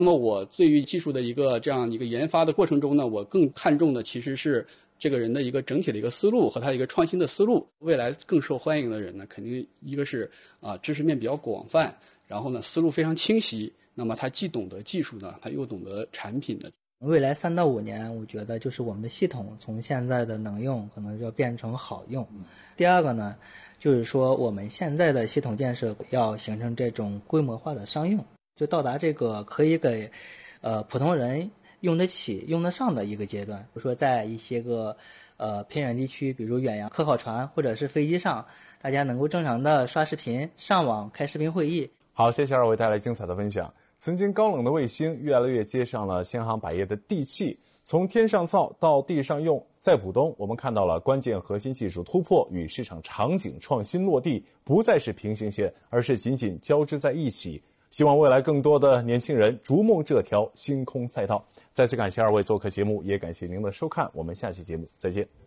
那么我对于技术的这样一个研发的过程中呢，我更看重的其实是这个人的一个整体的一个思路和他一个创新的思路。未来更受欢迎的人呢，肯定一个是知识面比较广泛，然后呢思路非常清晰。那么他既懂得技术呢，他又懂得产品的。 未来3到5年，我觉得就是我们的系统从现在的能用可能就要变成好用。第二个呢，就是说我们现在的系统建设要形成这种规模化的商用，就到达这个可以给普通人用得起用得上的一个阶段。比如说在一些个偏远地区，比如远洋科考船或者是飞机上，大家能够正常的刷视频、上网、开视频会议。 好，谢谢2位带来精彩的分享。曾经高冷的卫星越来越接上了千行百业的地气，从天上造到地上用。在浦东，我们看到了关键核心技术突破与市场场景创新落地，不再是平行线，而是紧紧交织在一起。希望未来更多的年轻人逐梦这条星空赛道。再次感谢2位做客节目，也感谢您的收看，我们下期节目再见。